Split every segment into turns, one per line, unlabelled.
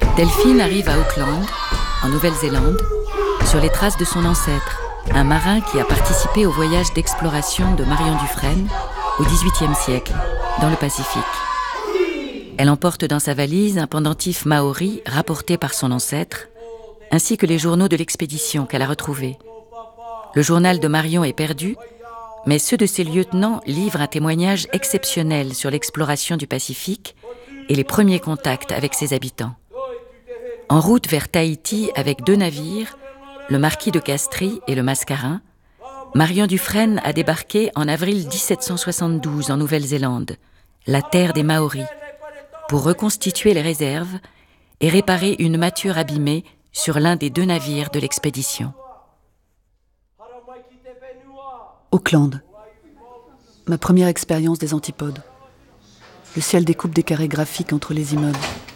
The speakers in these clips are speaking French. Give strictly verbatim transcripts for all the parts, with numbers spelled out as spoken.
Delphine arrive à Auckland, en Nouvelle-Zélande, sur les traces de son ancêtre, un marin qui a participé au voyage d'exploration de Marion Dufresne au dix-huitième siècle, dans le Pacifique. Elle emporte dans sa valise un pendentif maori rapporté par son ancêtre, ainsi que les journaux de l'expédition qu'elle a retrouvés. Le journal de Marion est perdu, mais ceux de ses lieutenants livrent un témoignage exceptionnel sur l'exploration du Pacifique et les premiers contacts avec ses habitants. En route vers Tahiti avec deux navires, le Marquis de Castries et le Mascarin, Marion Dufresne a débarqué en avril dix-sept cent soixante-douze en Nouvelle-Zélande, la terre des Maoris, pour reconstituer les réserves et réparer une mâture abîmée sur l'un des deux navires de l'expédition.
Auckland, ma première expérience des antipodes. Le ciel découpe des carrés graphiques entre les immeubles.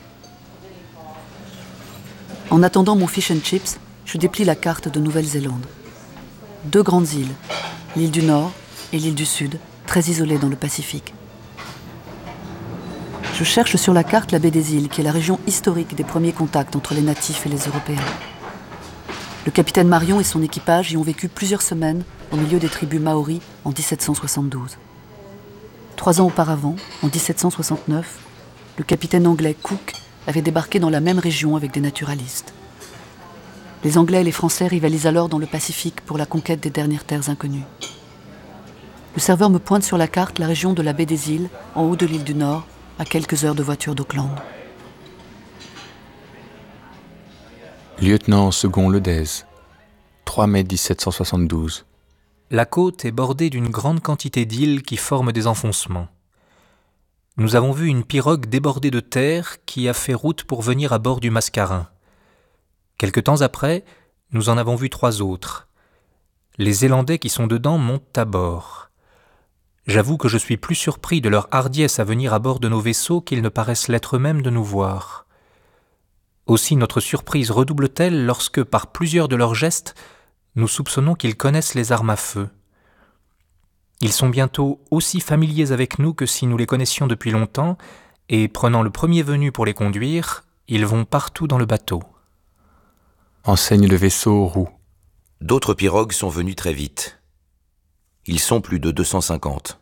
En attendant mon fish and chips, je déplie la carte de Nouvelle-Zélande. Deux grandes îles, l'île du Nord et l'île du Sud, très isolées dans le Pacifique. Je cherche sur la carte la baie des îles, qui est la région historique des premiers contacts entre les natifs et les Européens. Le capitaine Marion et son équipage y ont vécu plusieurs semaines au milieu des tribus maoris en dix-sept cent soixante-douze. Trois ans auparavant, en dix-sept cent soixante-neuf, le capitaine anglais Cook avait débarqué dans la même région avec des naturalistes. Les Anglais et les Français rivalisent alors dans le Pacifique pour la conquête des dernières terres inconnues. Le serveur me pointe sur la carte la région de la baie des îles, en haut de l'île du Nord, à quelques heures de voiture d'Auckland.
Lieutenant second Ledez, trois mai dix-sept cent soixante-douze.
La côte est bordée d'une grande quantité d'îles qui forment des enfoncements. Nous avons vu une pirogue débordée de terre qui a fait route pour venir à bord du Mascarin. Quelque temps après, nous en avons vu trois autres. Les Zélandais qui sont dedans montent à bord. J'avoue que je suis plus surpris de leur hardiesse à venir à bord de nos vaisseaux qu'ils ne paraissent l'être eux-mêmes de nous voir. Aussi notre surprise redouble-t-elle lorsque, par plusieurs de leurs gestes, nous soupçonnons qu'ils connaissent les armes à feu. Ils sont bientôt aussi familiers avec nous que si nous les connaissions depuis longtemps, et prenant le premier venu pour les conduire, ils vont partout dans le bateau.
Enseigne le vaisseau roue.
D'autres pirogues sont venues très vite. Ils sont plus de deux cent cinquante.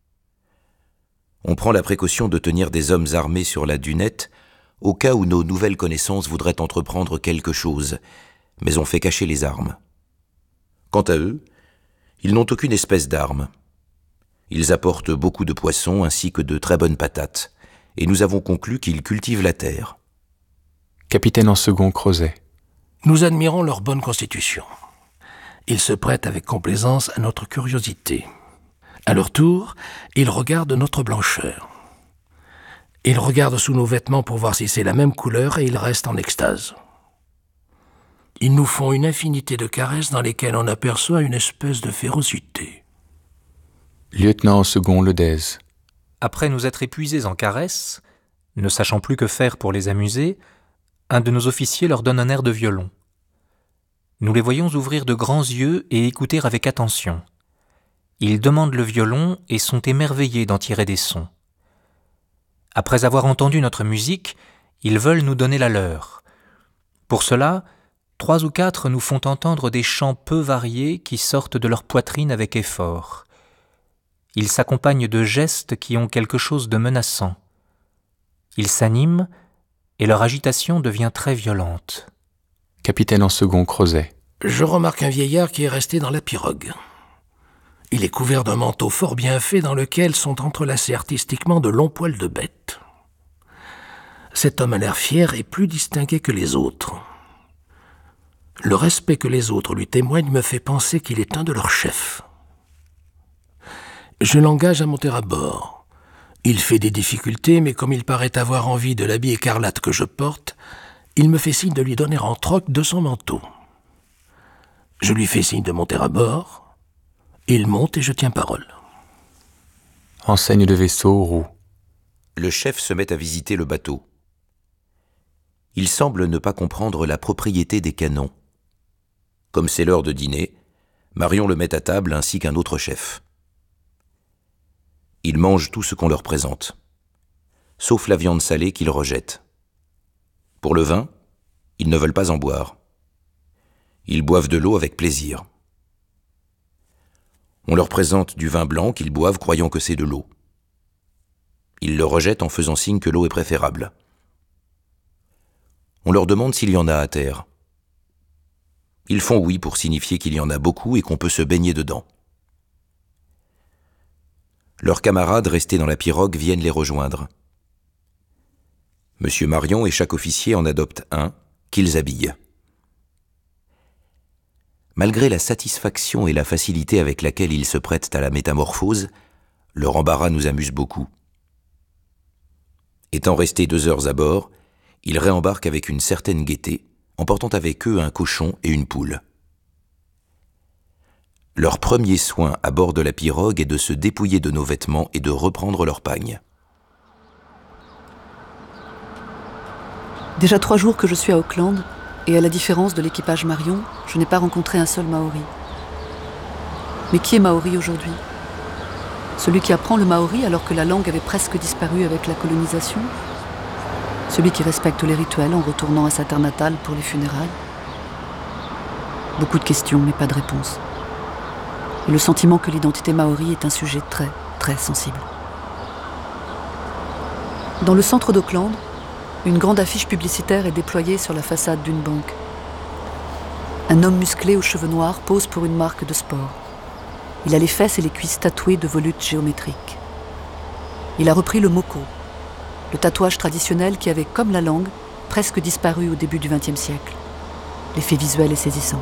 On prend la précaution de tenir des hommes armés sur la dunette au cas où nos nouvelles connaissances voudraient entreprendre quelque chose, mais on fait cacher les armes. Quant à eux, ils n'ont aucune espèce d'arme. Ils apportent beaucoup de poissons ainsi que de très bonnes patates, et nous avons conclu qu'ils cultivent la terre.
Capitaine en second Crozet.
Nous admirons leur bonne constitution. Ils se prêtent avec complaisance à notre curiosité. À leur tour, ils regardent notre blancheur. Ils regardent sous nos vêtements pour voir si c'est la même couleur et ils restent en extase. Ils nous font une infinité de caresses dans lesquelles on aperçoit une espèce de férocité.
Lieutenant second Ledez.
Après nous être épuisés en caresses, ne sachant plus que faire pour les amuser, un de nos officiers leur donne un air de violon. Nous les voyons ouvrir de grands yeux et écouter avec attention. Ils demandent le violon et sont émerveillés d'en tirer des sons. Après avoir entendu notre musique, ils veulent nous donner la leur. Pour cela, trois ou quatre nous font entendre des chants peu variés qui sortent de leur poitrine avec effort. Ils s'accompagnent de gestes qui ont quelque chose de menaçant. Ils s'animent et leur agitation devient très violente.
Capitaine en second Crozet.
Je remarque un vieillard qui est resté dans la pirogue. Il est couvert d'un manteau fort bien fait dans lequel sont entrelacés artistiquement de longs poils de bête. Cet homme a l'air fier et plus distingué que les autres. Le respect que les autres lui témoignent me fait penser qu'il est un de leurs chefs. Je l'engage à monter à bord. Il fait des difficultés, mais comme il paraît avoir envie de l'habit écarlate que je porte, il me fait signe de lui donner en troc de son manteau. Je lui fais signe de monter à bord. Il monte et je tiens parole.
Enseigne le vaisseau roue.
Le chef se met à visiter le bateau. Il semble ne pas comprendre la propriété des canons. Comme c'est l'heure de dîner, Marion le met à table ainsi qu'un autre chef. Ils mangent tout ce qu'on leur présente, sauf la viande salée qu'ils rejettent. Pour le vin, ils ne veulent pas en boire. Ils boivent de l'eau avec plaisir. On leur présente du vin blanc qu'ils boivent croyant que c'est de l'eau. Ils le rejettent en faisant signe que l'eau est préférable. On leur demande s'il y en a à terre. Ils font oui pour signifier qu'il y en a beaucoup et qu'on peut se baigner dedans. Leurs camarades restés dans la pirogue viennent les rejoindre. Monsieur Marion et chaque officier en adoptent un, qu'ils habillent. Malgré la satisfaction et la facilité avec laquelle ils se prêtent à la métamorphose, leur embarras nous amuse beaucoup. Étant restés deux heures à bord, ils réembarquent avec une certaine gaieté, emportant avec eux un cochon et une poule. Leur premier soin à bord de la pirogue est de se dépouiller de nos vêtements et de reprendre leur pagne.
Déjà trois jours que je suis à Auckland, et à la différence de l'équipage Marion, je n'ai pas rencontré un seul Maori. Mais qui est Maori aujourd'hui? Celui qui apprend le Maori alors que la langue avait presque disparu avec la colonisation? Celui qui respecte les rituels en retournant à sa terre natale pour les funérailles? Beaucoup de questions, mais pas de réponses. Et le sentiment que l'identité Maori est un sujet très, très sensible. Dans le centre d'Auckland, une grande affiche publicitaire est déployée sur la façade d'une banque. Un homme musclé aux cheveux noirs pose pour une marque de sport. Il a les fesses et les cuisses tatouées de volutes géométriques. Il a repris le moko, le tatouage traditionnel qui avait, comme la langue, presque disparu au début du vingtième siècle. L'effet visuel est saisissant.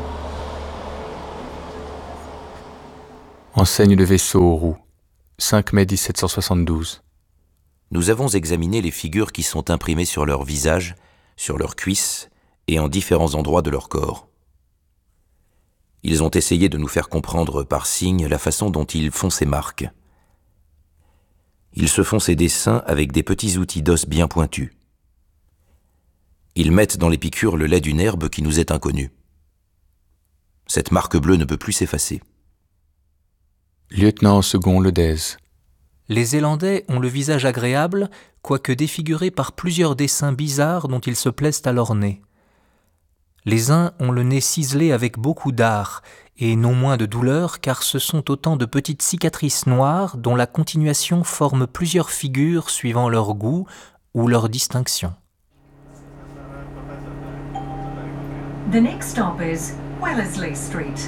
Enseigne de vaisseau aux roues, cinq mai dix-sept cent soixante-douze.
Nous avons examiné les figures qui sont imprimées sur leur visage, sur leurs cuisses et en différents endroits de leur corps. Ils ont essayé de nous faire comprendre par signes la façon dont ils font ces marques. Ils se font ces dessins avec des petits outils d'os bien pointus. Ils mettent dans les piqûres le lait d'une herbe qui nous est inconnue. Cette marque bleue ne peut plus s'effacer.
Lieutenant second Ledez.
Les Zélandais ont le visage agréable, quoique défiguré par plusieurs dessins bizarres dont ils se plaisent à l'orner. Les uns ont le nez ciselé avec beaucoup d'art, et non moins de douleur, car ce sont autant de petites cicatrices noires dont la continuation forme plusieurs figures suivant leur goût ou leur distinction.
The next stop is Wellesley Street.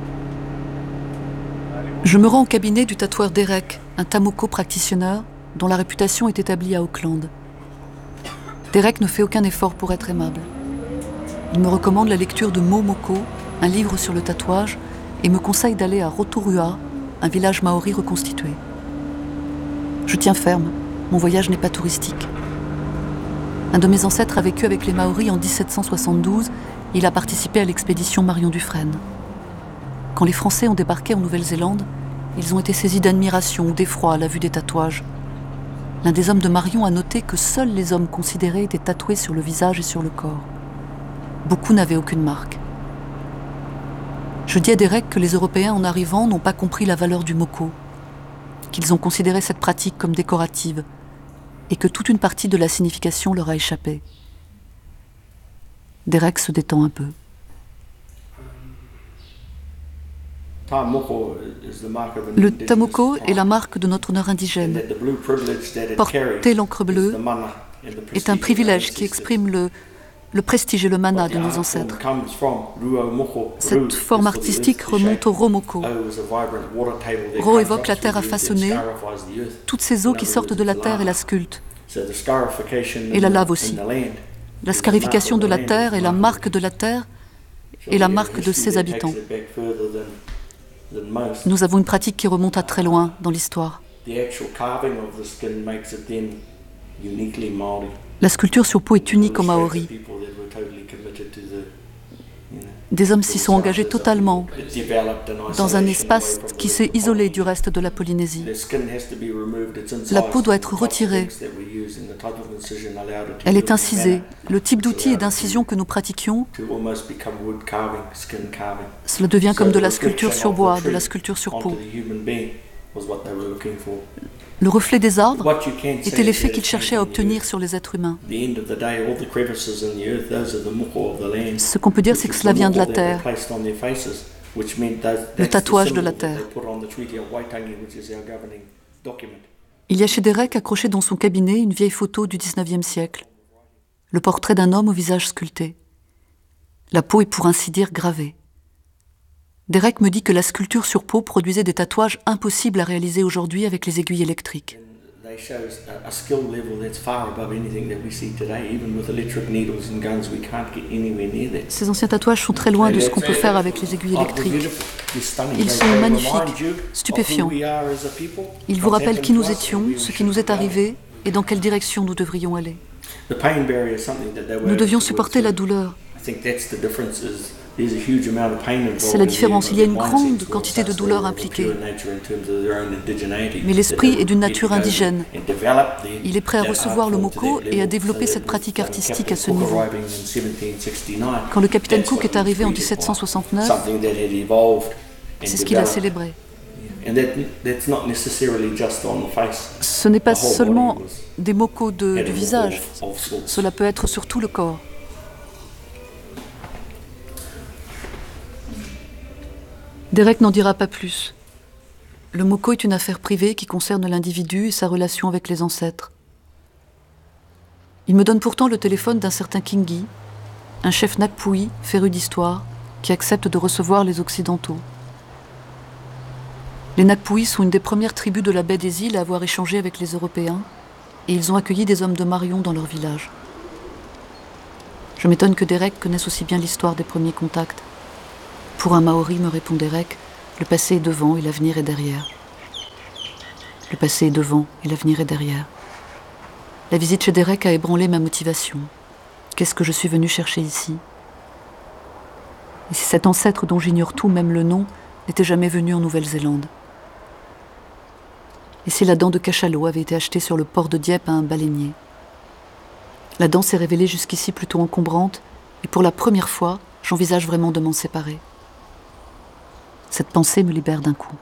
Je me rends au cabinet du tatoueur Derek, un tamoko practitioner dont la réputation est établie à Auckland. Derek ne fait aucun effort pour être aimable. Il me recommande la lecture de Momoko, un livre sur le tatouage, et me conseille d'aller à Rotorua, un village maori reconstitué. Je tiens ferme, mon voyage n'est pas touristique. Un de mes ancêtres a vécu avec les Maoris en dix-sept cent soixante-douze, il a participé à l'expédition Marion Dufresne. Quand les Français ont débarqué en Nouvelle-Zélande, ils ont été saisis d'admiration ou d'effroi à la vue des tatouages. L'un des hommes de Marion a noté que seuls les hommes considérés étaient tatoués sur le visage et sur le corps. Beaucoup n'avaient aucune marque. Je dis à Derek que les Européens en arrivant n'ont pas compris la valeur du moko, qu'ils ont considéré cette pratique comme décorative et que toute une partie de la signification leur a échappé. Derek se détend un peu. Le tamoko est la marque de notre honneur indigène. Porter l'encre bleue est un privilège qui exprime le, le prestige et le mana de nos ancêtres. Cette forme artistique remonte au romoko. Ro évoque la terre à façonner, toutes ces eaux qui sortent de la terre et la sculptent. Et la lave aussi. La scarification de la terre est la marque de la terre et la marque de ses habitants. Nous avons une pratique qui remonte à très loin dans l'histoire. La sculpture sur peau est unique aux Maoris. Des hommes s'y sont engagés totalement dans un espace qui s'est isolé du reste de la Polynésie. La peau doit être retirée. Elle est incisée. Le type d'outil et d'incision que nous pratiquions, cela devient comme de la sculpture sur bois, de la sculpture sur peau. Le reflet des arbres était l'effet qu'il cherchait à obtenir sur les êtres humains. Ce qu'on peut dire, c'est que cela vient de la terre, le tatouage de la terre. Il y a chez Derek, accroché dans son cabinet, une vieille photo du dix-neuvième siècle. Le portrait d'un homme au visage sculpté. La peau est pour ainsi dire gravée. Derek me dit que la sculpture sur peau produisait des tatouages impossibles à réaliser aujourd'hui avec les aiguilles électriques. Ces anciens tatouages sont très loin de ce qu'on peut faire avec les aiguilles électriques. Ils sont magnifiques, stupéfiants. Ils vous rappellent qui nous étions, ce qui nous est arrivé et dans quelle direction nous devrions aller. Nous devions supporter la douleur. C'est la différence, il y a une grande quantité de douleur impliquée. Mais l'esprit est d'une nature indigène. Il est prêt à recevoir le moko et à développer cette pratique artistique à ce niveau. Quand le capitaine Cook est arrivé en dix-sept cent soixante-neuf, c'est ce qu'il a célébré. Ce n'est pas seulement des mokos de, du visage, cela peut être sur tout le corps. Derek n'en dira pas plus. Le moko est une affaire privée qui concerne l'individu et sa relation avec les ancêtres. Il me donne pourtant le téléphone d'un certain Kingi, un chef Nakpui, féru d'histoire, qui accepte de recevoir les Occidentaux. Les Nakpui sont une des premières tribus de la baie des îles à avoir échangé avec les Européens, et ils ont accueilli des hommes de Marion dans leur village. Je m'étonne que Derek connaisse aussi bien l'histoire des premiers contacts. Pour un Maori, me répond Derek, le passé est devant et l'avenir est derrière. Le passé est devant et l'avenir est derrière. La visite chez Derek a ébranlé ma motivation. Qu'est-ce que je suis venue chercher ici? Et si cet ancêtre dont j'ignore tout, même le nom, n'était jamais venu en Nouvelle-Zélande? Et si la dent de cachalot avait été achetée sur le port de Dieppe à un baleinier? La dent s'est révélée jusqu'ici plutôt encombrante, et pour la première fois, j'envisage vraiment de m'en séparer. Cette pensée me libère d'un coup.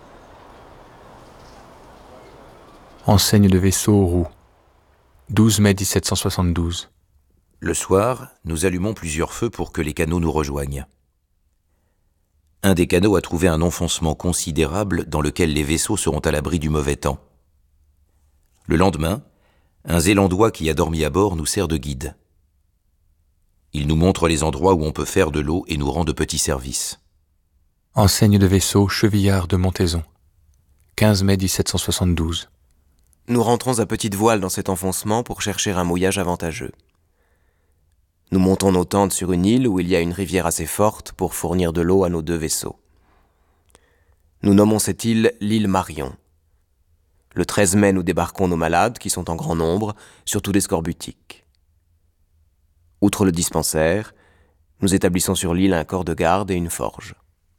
Enseigne de vaisseau aux roues. douze mai dix-sept cent soixante-douze.
Le soir, nous allumons plusieurs feux pour que les canots nous rejoignent. Un des canots a trouvé un enfoncement considérable dans lequel les vaisseaux seront à l'abri du mauvais temps. Le lendemain, un Zélandois qui a dormi à bord nous sert de guide. Il nous montre les endroits où on peut faire de l'eau et nous rend de petits services.
Enseigne de vaisseau Chevillard de Montaison. quinze mai dix-sept cent soixante-douze.
Nous rentrons à petite voile dans cet enfoncement pour chercher un mouillage avantageux. Nous montons nos tentes sur une île où il y a une rivière assez forte pour fournir de l'eau à nos deux vaisseaux. Nous nommons cette île l'île Marion. Le treize mai, nous débarquons nos malades, qui sont en grand nombre, surtout des scorbutiques. Outre le dispensaire, nous établissons sur l'île un corps de garde et une forge.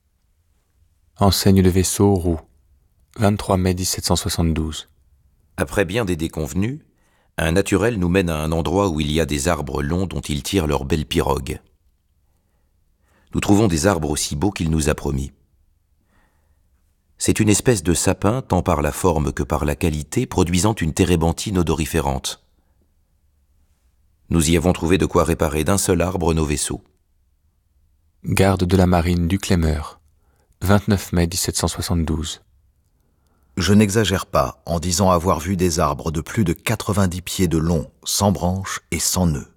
Enseigne de vaisseau aux roues. vingt-trois mai dix-sept cent soixante-douze.
Après bien des déconvenues, un naturel nous mène à un endroit où il y a des arbres longs dont ils tirent leurs belles pirogues. Nous trouvons des arbres aussi beaux qu'il nous a promis. C'est une espèce de sapin, tant par la forme que par la qualité, produisant une térébenthine odoriférante. Nous y avons trouvé de quoi réparer d'un seul arbre nos vaisseaux.
Garde de la marine du Clémer. vingt-neuf mai dix-sept cent soixante-douze.
Je n'exagère pas en disant avoir vu des arbres de plus de quatre-vingt-dix pieds de long, sans branches et sans nœuds.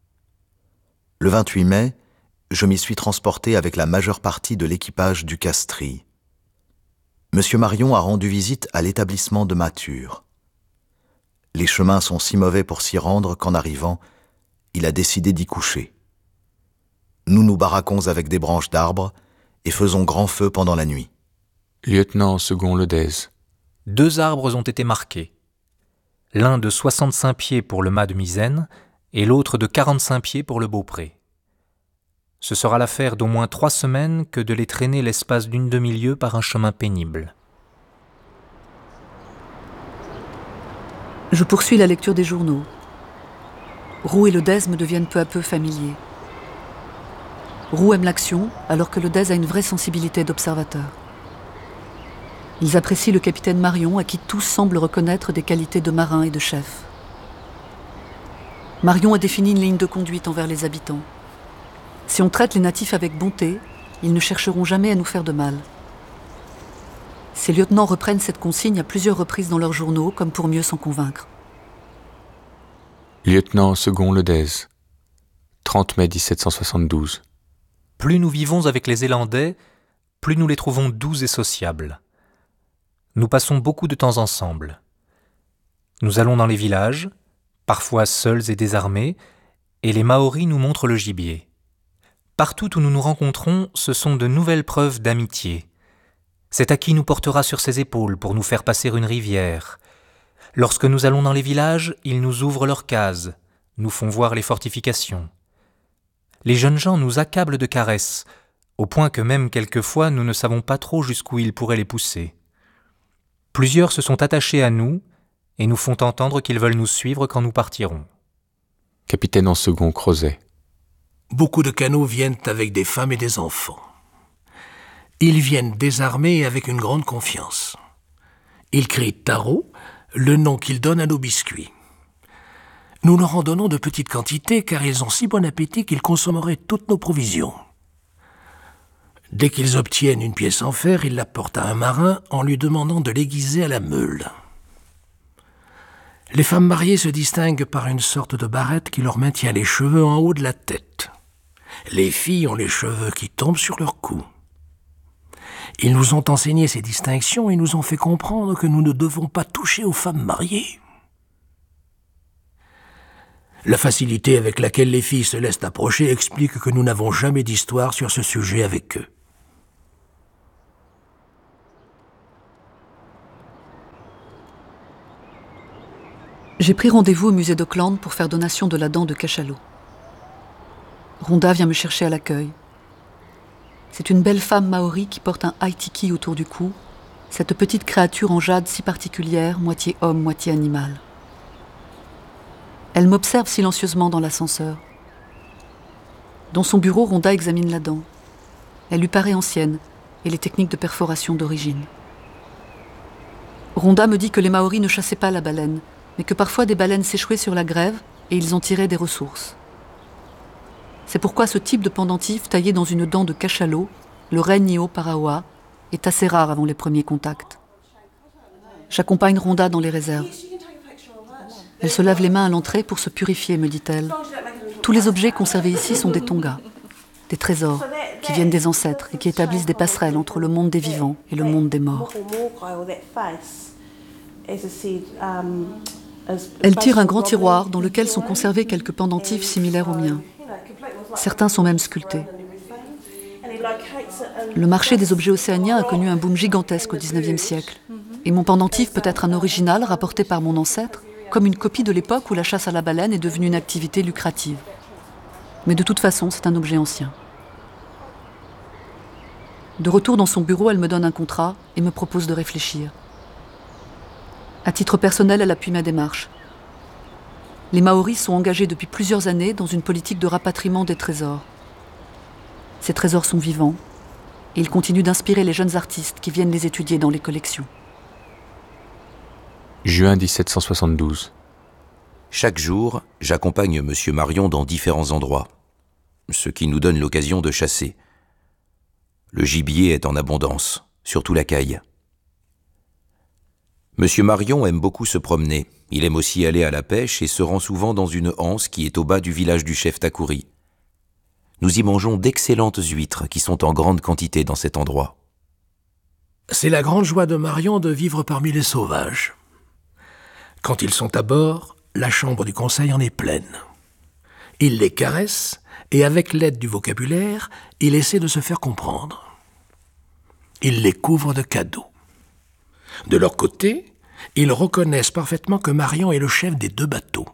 Le vingt-huit mai, je m'y suis transporté avec la majeure partie de l'équipage du Castries. Monsieur Marion a rendu visite à l'établissement de Mathur. Les chemins sont si mauvais pour s'y rendre qu'en arrivant, il a décidé d'y coucher. Nous nous baraquons avec des branches d'arbres et faisons grand feu pendant la nuit.
Lieutenant second Ledez.
Deux arbres ont été marqués. L'un de soixante-cinq pieds pour le mât de misaine et l'autre de quarante-cinq pieds pour le beaupré. Ce sera l'affaire d'au moins trois semaines que de les traîner l'espace d'une demi-lieue par un chemin pénible.
Je poursuis la lecture des journaux. Roux et Ledez me deviennent peu à peu familiers. Roux aime l'action, alors que Ledez a une vraie sensibilité d'observateur. Ils apprécient le capitaine Marion, à qui tous semblent reconnaître des qualités de marin et de chef. Marion a défini une ligne de conduite envers les habitants. Si on traite les natifs avec bonté, ils ne chercheront jamais à nous faire de mal. Ces lieutenants reprennent cette consigne à plusieurs reprises dans leurs journaux, comme pour mieux s'en convaincre.
Lieutenant second Ledez, trente mai dix-sept cent soixante-douze.
Plus nous vivons avec les Zélandais, plus nous les trouvons doux et sociables. Nous passons beaucoup de temps ensemble. Nous allons dans les villages, parfois seuls et désarmés, et les Maoris nous montrent le gibier. Partout où nous nous rencontrons, ce sont de nouvelles preuves d'amitié. C'est à qui nous portera sur ses épaules pour nous faire passer une rivière. Lorsque nous allons dans les villages, ils nous ouvrent leurs cases, nous font voir les fortifications. Les jeunes gens nous accablent de caresses, au point que même quelquefois nous ne savons pas trop jusqu'où ils pourraient les pousser. Plusieurs se sont attachés à nous et nous font entendre qu'ils veulent nous suivre quand nous partirons.
Capitaine en second Crozet.
Beaucoup de canots viennent avec des femmes et des enfants. Ils viennent désarmés et avec une grande confiance. Ils crient taro, le nom qu'ils donnent à nos biscuits. Nous leur en donnons de petites quantités car ils ont si bon appétit qu'ils consommeraient toutes nos provisions. Dès qu'ils obtiennent une pièce en fer, ils la portent à un marin en lui demandant de l'aiguiser à la meule. Les femmes mariées se distinguent par une sorte de barrette qui leur maintient les cheveux en haut de la tête. Les filles ont les cheveux qui tombent sur leur cou. Ils nous ont enseigné ces distinctions et nous ont fait comprendre que nous ne devons pas toucher aux femmes mariées. La facilité avec laquelle les filles se laissent approcher explique que nous n'avons jamais d'histoire sur ce sujet avec eux.
J'ai pris rendez-vous au musée d'Auckland pour faire donation de la dent de cachalot. Rhonda vient me chercher à l'accueil. C'est une belle femme maori qui porte un haitiki autour du cou, cette petite créature en jade si particulière, moitié homme, moitié animal. Elle m'observe silencieusement dans l'ascenseur. Dans son bureau, Rhonda examine la dent. Elle lui paraît ancienne et les techniques de perforation d'origine. Rhonda me dit que les Maoris ne chassaient pas la baleine, mais que parfois des baleines s'échouaient sur la grève et ils en tiraient des ressources. C'est pourquoi ce type de pendentif taillé dans une dent de cachalot, le Reinio paraoa, est assez rare avant les premiers contacts. J'accompagne Rhonda dans les réserves. Elle se lave les mains à l'entrée pour se purifier, me dit-elle. Tous les objets conservés ici sont des tongas, des trésors qui viennent des ancêtres et qui établissent des passerelles entre le monde des vivants et le monde des morts. Elle tire un grand tiroir dans lequel sont conservés quelques pendentifs similaires aux miens. Certains sont même sculptés. Le marché des objets océaniens a connu un boom gigantesque au dix-neuvième siècle. Et mon pendentif peut être un original rapporté par mon ancêtre, comme une copie de l'époque où la chasse à la baleine est devenue une activité lucrative. Mais de toute façon, c'est un objet ancien. De retour dans son bureau, elle me donne un contrat et me propose de réfléchir. À titre personnel, elle appuie ma démarche. Les Maoris sont engagés depuis plusieurs années dans une politique de rapatriement des trésors. Ces trésors sont vivants et ils continuent d'inspirer les jeunes artistes qui viennent les étudier dans les collections.
Juin dix-sept cent soixante-douze.
Chaque jour, j'accompagne M. Marion dans différents endroits, ce qui nous donne l'occasion de chasser. Le gibier est en abondance, surtout la caille. M. Marion aime beaucoup se promener. Il aime aussi aller à la pêche et se rend souvent dans une anse qui est au bas du village du chef Takouri. Nous y mangeons d'excellentes huîtres qui sont en grande quantité dans cet endroit.
C'est la grande joie de Marion de vivre parmi les sauvages. Quand ils sont à bord, la chambre du conseil en est pleine. Il les caresse et avec l'aide du vocabulaire, il essaie de se faire comprendre. Il les couvre de cadeaux. De leur côté, ils reconnaissent parfaitement que Marion est le chef des deux bateaux.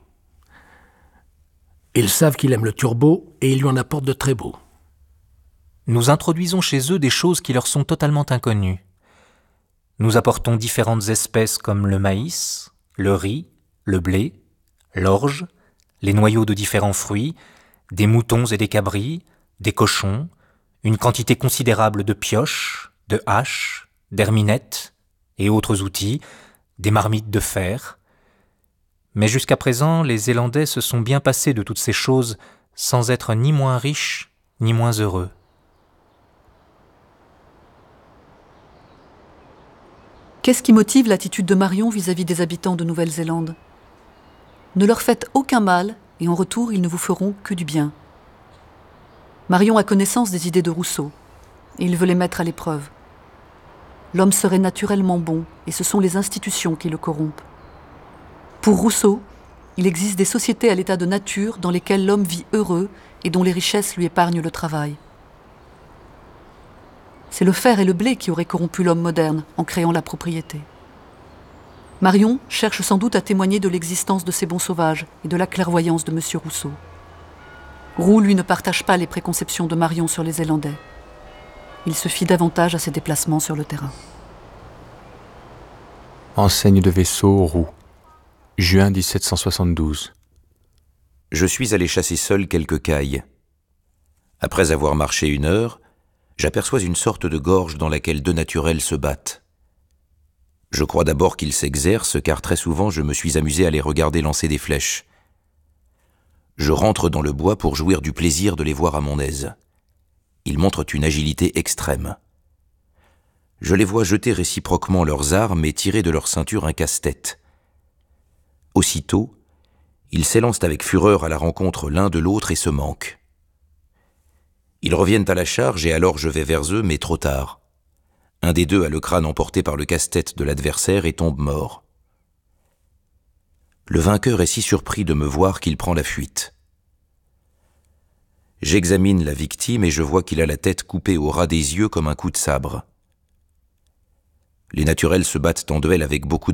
Ils savent qu'il aime le turbo et ils lui en apportent de très beaux.
Nous introduisons chez eux des choses qui leur sont totalement inconnues. Nous apportons différentes espèces comme le maïs, le riz, le blé, l'orge, les noyaux de différents fruits, des moutons et des cabris, des cochons, une quantité considérable de pioches, de haches, d'herminettes, et autres outils, des marmites de fer. Mais jusqu'à présent, les Zélandais se sont bien passés de toutes ces choses sans être ni moins riches, ni moins heureux.
Qu'est-ce qui motive l'attitude de Marion vis-à-vis des habitants de Nouvelle-Zélande ? Ne leur faites aucun mal et en retour, ils ne vous feront que du bien. Marion a connaissance des idées de Rousseau et il veut les mettre à l'épreuve. L'homme serait naturellement bon et ce sont les institutions qui le corrompent. Pour Rousseau, il existe des sociétés à l'état de nature dans lesquelles l'homme vit heureux et dont les richesses lui épargnent le travail. C'est le fer et le blé qui auraient corrompu l'homme moderne en créant la propriété. Marion cherche sans doute à témoigner de l'existence de ces bons sauvages et de la clairvoyance de M. Rousseau. Roux, lui, ne partage pas les préconceptions de Marion sur les Zélandais. Il se fie davantage à ses déplacements sur le terrain.
Enseigne de vaisseau Roux, juin dix-sept cent soixante-douze.
Je suis allé chasser seul quelques cailles. Après avoir marché une heure, j'aperçois une sorte de gorge dans laquelle deux naturels se battent. Je crois d'abord qu'ils s'exercent, car très souvent je me suis amusé à les regarder lancer des flèches. Je rentre dans le bois pour jouir du plaisir de les voir à mon aise. Ils montrent une agilité extrême. Je les vois jeter réciproquement leurs armes et tirer de leur ceinture un casse-tête. Aussitôt, ils s'élancent avec fureur à la rencontre l'un de l'autre et se manquent. Ils reviennent à la charge et alors je vais vers eux, mais trop tard. Un des deux a le crâne emporté par le casse-tête de l'adversaire et tombe mort. Le vainqueur est si surpris de me voir qu'il prend la fuite. J'examine la victime et je vois qu'il a la tête coupée au ras des yeux comme un coup de sabre. Les naturels se battent en duel avec beaucoup de